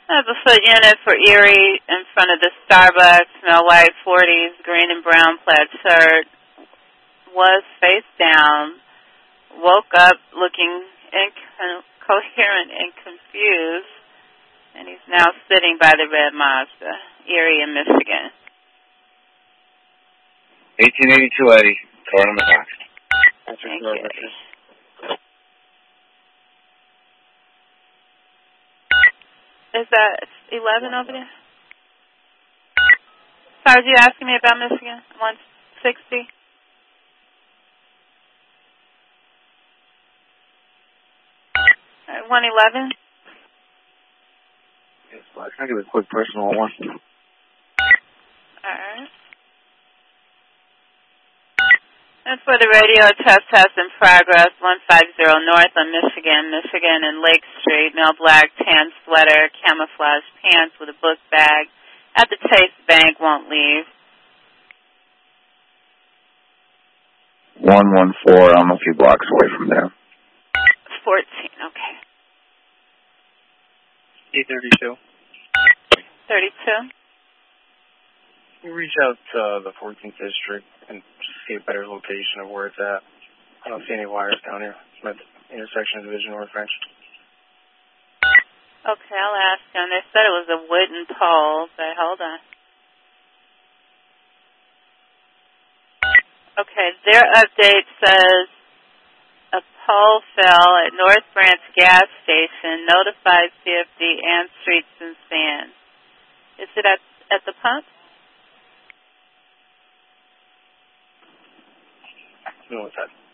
I have a foot unit for Erie in front of the Starbucks, smell white 40s, green and brown plaid shirt, was face down, woke up looking incoherent and confused, and he's now sitting by the red Mazda, Erie in Michigan. 1882 Eddie, card on the box. Thank you. Is that 11 over there? Sorry, was you asking me about Michigan? 160? All right, 111? Yes, well, can I give a quick personal one? All right. And for the radio test in progress, 150 North on Michigan and Lake Street, male black, tan sweater, camouflage pants with a book bag. At the Chase Bank, won't leave. 114, I'm a few blocks away from there. 14, okay. 832. 32? We'll reach out to the 14th District and see a better location of where it's at. I don't see any wires down here. It's at the intersection of Division North French. Okay, I'll ask them. They said it was a wooden pole, but hold on. Okay, their update says a pole fell at North Branch gas station, notified CFD and Streets and Sand. Is it at the pump? No, what's that?